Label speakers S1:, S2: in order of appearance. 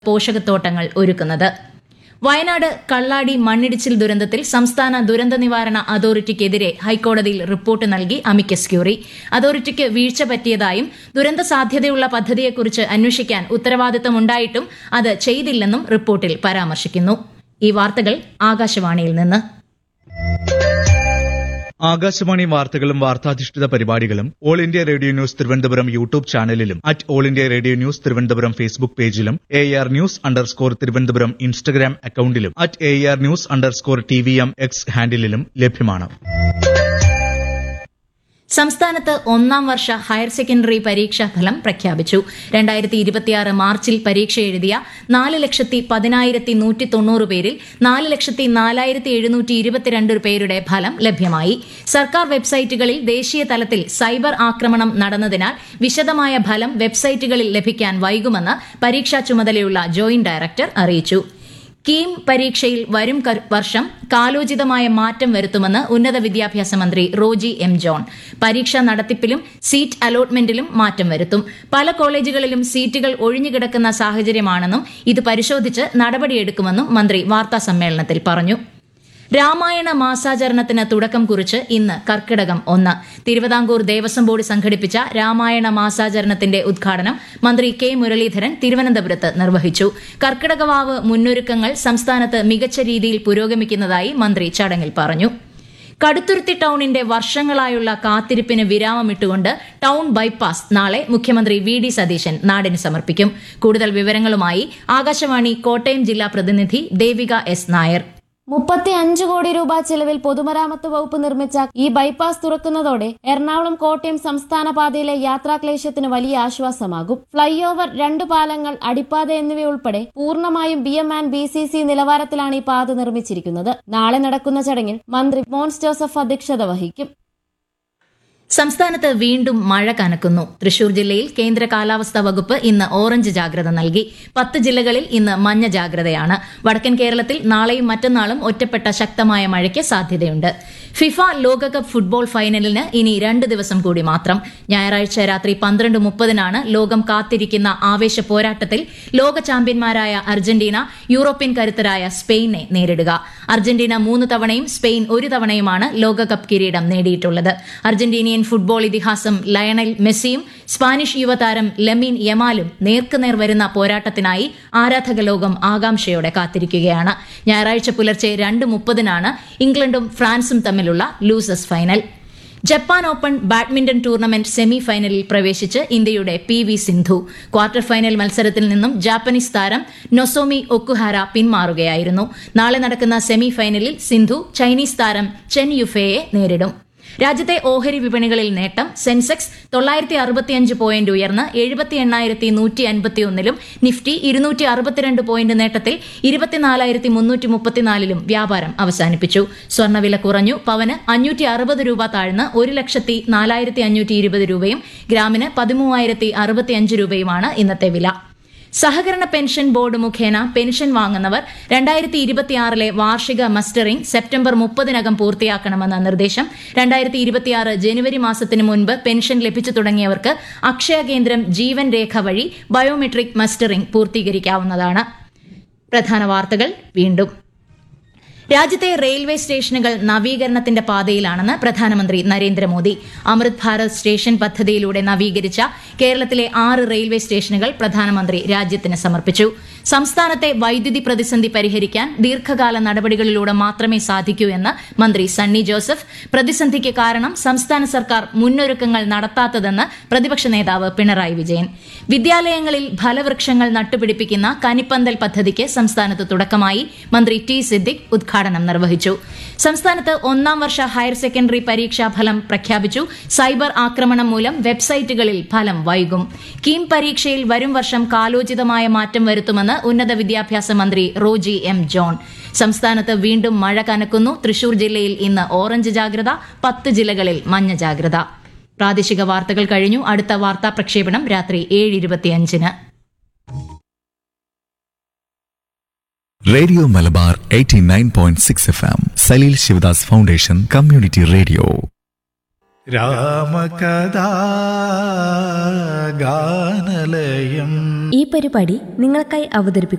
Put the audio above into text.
S1: പോഷകത്തോട്ടങ്ങൾ ഒരുക്കുന്നത്. വയനാട് കള്ളാടി മണ്ണിടിച്ചിൽ ദുരന്തത്തിൽ സംസ്ഥാന ദുരന്ത നിവാരണ അതോറിറ്റിക്കെതിരെ ഹൈക്കോടതിയിൽ റിപ്പോർട്ട് നൽകി അമിക്കസ് ക്യൂറി. അതോറിറ്റിക്ക് വീഴ്ച പറ്റിയതായും ദുരന്ത സാധ്യതയുള്ള പദ്ധതിയെക്കുറിച്ച് അന്വേഷിക്കാൻ ഉത്തരവാദിത്തമുണ്ടായിട്ടും അത് ചെയ്തില്ലെന്നും റിപ്പോർട്ടിൽ പരാമർശിക്കുന്നു. ഈ വാർത്തകൾ ആകാശവാണിയിൽ നിന്ന്.
S2: ആകാശവാണി വാർത്തകളും വാർത്താധിഷ്ഠിത പരിപാടികളും all India radio news Thiruvananthapuram YouTube ചാനലിലും all India radio news Thiruvananthapuram Facebook പേജിലും AR News_ തിരുവനന്തപുരം ഇൻസ്റ്റഗ്രാം അക്കൌണ്ടിലും AR News_TVM X ഹാൻഡിലും ലഭ്യമാണ്.
S1: സംസ്ഥാനത്ത് ഒന്നാം വർഷ ഹയർ സെക്കൻഡറി പരീക്ഷാ ഫലം പ്രഖ്യാപിച്ചു. 2026 മാർച്ചിൽ പരീക്ഷ എഴുതിയ 4,10,190 പേരിൽ 4,04,722 പേരുടെ ഫലം ലഭ്യമായി. സർക്കാർ വെബ്സൈറ്റുകളിൽ ദേശീയ തലത്തിൽ സൈബർ ആക്രമണം നടന്നതിനാൽ വിശദമായ ഫലം വെബ്സൈറ്റുകളിൽ ലഭിക്കാൻ വൈകുമെന്ന് പരീക്ഷാ ചുമതലയുള്ള ജോയിന്റ് ഡയറക്ടർ അറിയിച്ചു. കീം പരീക്ഷയിൽ വരും വർഷം കാലോചിതമായ മാറ്റം വരുത്തുമെന്ന് ഉന്നത വിദ്യാഭ്യാസ മന്ത്രി റോജി എം ജോൺ. പരീക്ഷാ നടത്തിപ്പിലും സീറ്റ് അലോട്ട്മെന്റിലും മാറ്റം വരുത്തും. പല കോളേജുകളിലും സീറ്റുകൾ ഒഴിഞ്ഞുകിടക്കുന്ന സാഹചര്യമാണെന്നും ഇത് പരിശോധിച്ച് നടപടിയെടുക്കുമെന്നും മന്ത്രി വാർത്താസമ്മേളനത്തിൽ പറഞ്ഞു. രാമായണ മാസാചരണത്തിന് തുടക്കം കുറിച്ച് ഇന്ന് കർക്കിടകം 1. തിരുവിതാംകൂർ ദേവസ്വം ബോർഡ് സംഘടിപ്പിച്ച രാമായണ മാസാചരണത്തിന്റെ ഉദ്ഘാടനം മന്ത്രി കെ മുരളീധരൻ തിരുവനന്തപുരത്ത് നിർവഹിച്ചു. കർക്കിടകവാവ് മുന്നൊരുക്കങ്ങൾ സംസ്ഥാനത്ത് മികച്ച രീതിയിൽ പുരോഗമിക്കുന്നതായി മന്ത്രി ചടങ്ങിൽ പറഞ്ഞു. കടുത്തുരുത്തി ടൌണിന്റെ വർഷങ്ങളായുള്ള കാത്തിരിപ്പിന് വിരാമമിട്ടുകൊണ്ട് ടൌൺ ബൈപ്പാസ് നാളെ മുഖ്യമന്ത്രി VD സതീശൻ നാടിന് സമർപ്പിക്കും. കൂടുതൽ വിവരങ്ങളുമായി ആകാശവാണി കോട്ടയം ജില്ലാ പ്രതിനിധി ദേവിക S. നായർ.
S3: 35 കോടി രൂപ ചെലവിൽ പൊതുമരാമത്ത് വകുപ്പ് നിർമ്മിച്ച ഈ ബൈപ്പാസ് തുറക്കുന്നതോടെ എറണാകുളം കോട്ടയം സംസ്ഥാന പാതയിലെ യാത്രാക്ലേശത്തിന് വലിയ ആശ്വാസമാകും. ഫ്ളൈ ഓവർ, 2 പാലങ്ങൾ, അടിപ്പാത എന്നിവയുൾപ്പെടെ പൂർണ്ണമായും BM&BCC നിലവാരത്തിലാണ് ഈ പാത നിർമ്മിച്ചിരിക്കുന്നത്. നാളെ നടക്കുന്ന ചടങ്ങിൽ മന്ത്രി മോൻസ് ജോസഫ് അധ്യക്ഷത വഹിക്കും.
S1: സംസ്ഥാനത്ത് വീണ്ടും മഴ കനക്കുന്നു. തൃശൂർ ജില്ലയിൽ കേന്ദ്ര കാലാവസ്ഥാ വകുപ്പ് ഇന്ന് ഓറഞ്ച് ജാഗ്രത നൽകി. 10 ജില്ലകളിൽ ഇന്ന് മഞ്ഞ ജാഗ്രതയാണ്. വടക്കൻ കേരളത്തിൽ നാളെയും മറ്റന്നാളും ഒറ്റപ്പെട്ട ശക്തമായ മഴയ്ക്ക് സാധ്യതയുണ്ട്. ഫിഫ ലോകകപ്പ് ഫുട്ബോൾ ഫൈനലിന് ഇനി 2 ദിവസം കൂടി മാത്രം. ഞായറാഴ്ച രാത്രി 12:30-നാണ് ലോകം കാത്തിരിക്കുന്ന ആവേശ പോരാട്ടത്തിൽ ലോക ചാമ്പ്യന്മാരായ അർജന്റീന യൂറോപ്യൻ കരുത്തരായ സ്പെയിനെ നേരിടുക. അർജന്റീന 3 തവണയും സ്പെയിൻ 1 തവണയുമാണ് ലോകകപ്പ് കിരീടം നേടിയിട്ടുള്ളത്. അർജന്റീനിയൻ ഫുട്ബോൾ ഇതിഹാസം ലയണൽ മെസ്സിയും സ്പാനിഷ് യുവതാരം ലമീൻ യമാലും നേർക്കുനേർ വരുന്ന പോരാട്ടത്തിനായി ആരാധക ലോകം ആകാംക്ഷയോടെ കാത്തിരിക്കുകയാണ്. ഞായറാഴ്ച പുലർച്ചെ 2:30-നാണ് ഇംഗ്ലണ്ടും ഫ്രാൻസും തമ്മിലുള്ള losers final. Japan open badminton tournament semi ഫൈനലിൽ പ്രവേശിച്ച് ഇന്ത്യയുടെ PV സിന്ധു. ക്വാർട്ടർ ഫൈനൽ മത്സരത്തിൽ നിന്നും ജാപ്പനീസ് താരം നൊസോമി ഒക്കുഹാര പിന്മാറുകയായിരുന്നു. നാളെ നടക്കുന്ന സെമി ഫൈനലിൽ സിന്ധു ചൈനീസ് താരം ചെൻ യുഫെയെ നേരിടും. രാജ്യത്തെ ഓഹരി വിപണികളിൽ നേട്ടം. സെൻസെക്സ് 965 പോയിന്റ് ഉയർന്ന് 78,151-ലും നിഫ്റ്റി 262 പോയിന്റ് നേട്ടത്തിൽ 24,334-ലും വ്യാപാരം അവസാനിപ്പിച്ചു. സ്വർണ്ണവില കുറഞ്ഞു. പവന് 560 രൂപ താഴ്ന്ന് 1,04,520 രൂപയും ഗ്രാമിന് 13,065 രൂപയുമാണ് ഇന്നത്തെ വില. സഹകരണ പെൻഷൻ ബോർഡ് മുഖേന പെൻഷൻ വാങ്ങുന്നവർ 2026-ലെ വാർഷിക മസ്റ്ററിംഗ് സെപ്റ്റംബർ 30-നകം പൂർത്തിയാക്കണമെന്ന നിർദ്ദേശം. 2026 ജനുവരി മാസത്തിനു മുൻപ് പെൻഷൻ ലഭിച്ചു തുടങ്ങിയവർക്ക് അക്ഷയ കേന്ദ്രം ജീവൻ രേഖ വഴി ബയോമെട്രിക് മസ്റ്ററിംഗ് പൂർത്തീകരിക്കാവുന്നതാണ്. പ്രധാന വാർത്തകൾ വീണ്ടും. രാജ്യത്തെ റെയിൽവേ സ്റ്റേഷനുകൾ നവീകരണത്തിന്റെ പാതയിലാണെന്ന് പ്രധാനമന്ത്രി നരേന്ദ്രമോദി. അമൃത് ഭാരത് സ്റ്റേഷൻ പദ്ധതിയിലൂടെ നവീകരിച്ച കേരളത്തിലെ 6 റെയിൽവേ സ്റ്റേഷനുകൾ പ്രധാനമന്ത്രി രാജ്യത്തിന് സമർപ്പിച്ചു. സംസ്ഥാനത്തെ വൈദ്യുതി പ്രതിസന്ധി പരിഹരിക്കാൻ ദീർഘകാല നടപടികളിലൂടെ മാത്രമേ സാധിക്കൂ എന്ന് മന്ത്രി സണ്ണി ജോസഫ്. പ്രതിസന്ധിക്ക് കാരണം സംസ്ഥാന സർക്കാർ മുന്നൊരുക്കങ്ങൾ നടത്താത്തതെന്ന് പ്രതിപക്ഷ നേതാവ് പിണറായി വിജയൻ. വിദ്യാലയങ്ങളിൽ ഫലവൃക്ഷങ്ങൾ നട്ടുപിടിപ്പിക്കുന്ന കനിപ്പന്തൽ പദ്ധതിക്ക് സംസ്ഥാനത്ത് തുടക്കമായി. മന്ത്രി T. സിദ്ദിഖ് ഉദ്ഘാടനം നിർവഹിച്ചു. സംസ്ഥാനത്ത് ഒന്നാം വർഷ ഹയർ സെക്കൻഡറി പരീക്ഷാ ഫലം പ്രഖ്യാപിച്ചു. സൈബർ ആക്രമണം മൂലം വെബ്സൈറ്റുകളിൽ ഫലം വൈകും. കീം പരീക്ഷയിൽ വരും വർഷം കാലോചിതമായ മാറ്റം വരുത്തുമെന്ന് ഉന്നത വിദ്യാഭ്യാസ മന്ത്രി റോജി എം ജോൺ. സംസ്ഥാനത്ത് വീണ്ടും മഴ കനക്കുന്നു. തൃശൂർ ജില്ലയിൽ ഇന്ന് ഓറഞ്ച് ജാഗ്രത. 10 ജില്ലകളിൽ മഞ്ഞ ജാഗ്രത. പ്രാദേശിക വാർത്തകൾ കഴിഞ്ഞു. അടുത്ത വാർത്താ പ്രക്ഷേപണം രാത്രി 7:25-ന്.
S4: Radio Malabar 89.6 FM Saleel Sivadas foundation community radio.
S5: രാമകഥാഗാനലയം.
S6: ഈ പരിപാടി നിങ്ങൾക്കായി അവതരിപ്പിക്കും